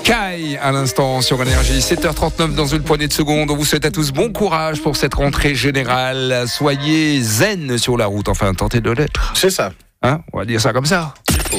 Kai à l'instant sur Énergie, 7h39 dans une poignée de secondes. On vous souhaite à tous bon courage pour cette rentrée générale. Soyez zen sur la route, enfin tentez de l'être. C'est ça. Hein, on va dire ça comme ça.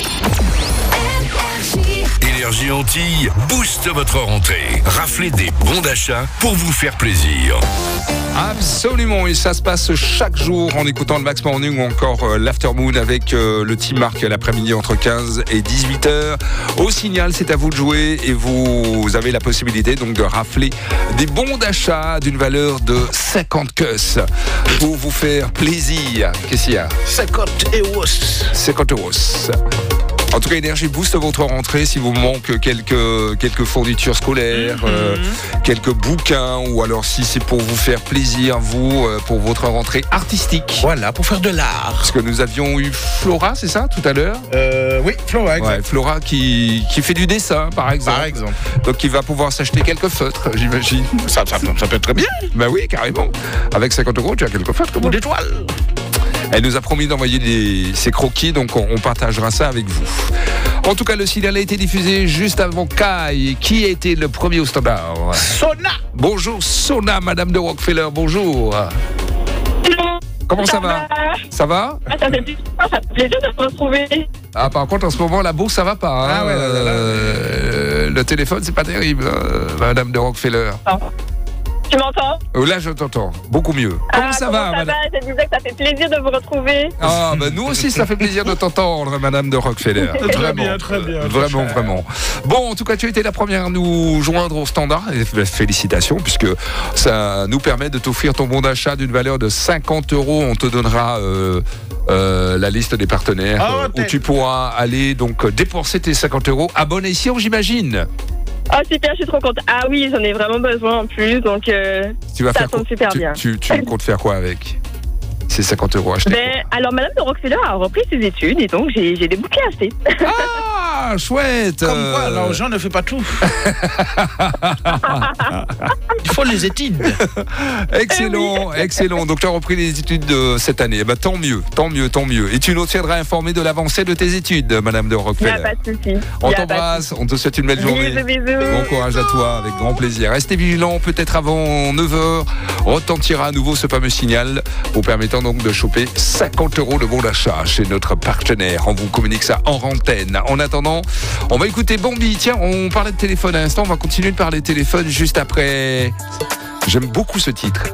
Énergie Antilles booste votre rentrée. Raflez des bons d'achat pour vous faire plaisir. Absolument, et ça se passe chaque jour en écoutant le Max Morning ou encore l'Aftermoon avec le Team Marc l'après-midi entre 15 et 18h. Au signal, c'est à vous de jouer et vous avez la possibilité donc de rafler des bons d'achat d'une valeur de 50 cus pour vous faire plaisir. Qu'est-ce qu'il y a ? 50 euros. 50 euros. En tout cas, Énergie booste votre rentrée si vous manque quelques fournitures scolaires, quelques bouquins, ou alors si c'est pour vous faire plaisir, vous, pour votre rentrée artistique. Voilà, pour faire de l'art. Parce que nous avions eu Flora, c'est ça, tout à l'heure ? Oui, Flora, exact. Ouais, Flora qui fait du dessin, par exemple. Par exemple. Donc, qui va pouvoir s'acheter quelques feutres, j'imagine. Ça peut être très bien. Ben oui, carrément. Avec 50 euros, tu as quelques feutres comme Ou d'étoiles. Elle nous a promis d'envoyer ses croquis, donc on partagera ça avec vous. En tout cas, le signal a été diffusé juste avant Kai. Qui a été le premier au standard ? Sona. Bonjour Sona, Madame de Rockefeller, bonjour. Comment ça va ? Ça va ? Ça fait plaisir de te retrouver. Ah, par contre, en ce moment, la bourse, ça va pas. Hein. Ah ouais, le téléphone, c'est pas terrible, Madame de Rockefeller. Tu m'entends ? Là, je t'entends. Beaucoup mieux. Comment ça va, madame ? Je disais que ça fait plaisir de vous retrouver. Ah, ben nous aussi, ça fait plaisir de t'entendre, Madame de Rockefeller. Très bien. Vraiment. Bon, en tout cas, tu as été la première à nous joindre au standard. Et félicitations, puisque ça nous permet de t'offrir ton bon d'achat d'une valeur de 50 euros. On te donnera la liste des partenaires où tu pourras aller donc dépenser tes 50 euros à bon escient, j'imagine. Oh super, je suis trop contente. Ah oui, j'en ai vraiment besoin en plus, donc tu vas ça faire tombe super bien. Tu comptes faire quoi avec ces 50 euros achetés? Alors Madame de Rockefeller a repris ses études et donc j'ai des bouquets achetés. Ah, chouette. Comme quoi, l'argent ne fait pas tout. Il faut les études. Excellent. Donc tu as repris les études de cette année. Bah, tant mieux. Et tu nous tiendras informé de l'avancée de tes études, Madame de Rockefeller. Il n'y a pas de souci. On t'embrasse, on te souhaite une belle journée. Bisous. Bon courage à toi, avec grand plaisir. Restez vigilants, peut-être avant 9h, retentira à nouveau ce fameux signal, vous permettant donc de choper 50 euros de bon d'achat chez notre partenaire. On vous communique ça en antenne. En attendant, on va écouter Bambi. Tiens, on parlait de téléphone à l'instant, on va continuer de parler de téléphone juste après. J'aime beaucoup ce titre.